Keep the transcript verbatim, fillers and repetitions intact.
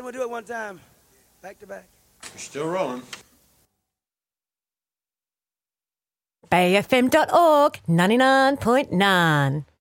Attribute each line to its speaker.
Speaker 1: we'll do it one time. Back to back.
Speaker 2: You're still rolling.
Speaker 3: Bay F M dot org, ninety-nine point nine.